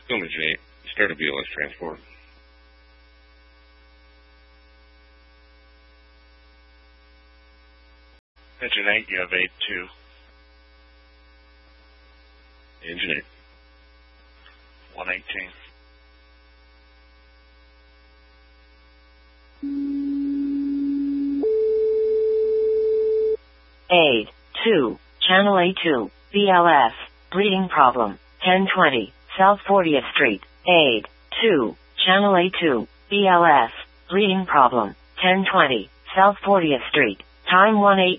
Engine 8. Start a BLS transport. Engine 8, you have 8-2. Engine 8. 118. Aid 2, Channel A2, BLS, breeding problem, 1020, South 40th Street, Aid 2, Channel A2, BLS, breeding problem, 1020, South 40th Street, time 18.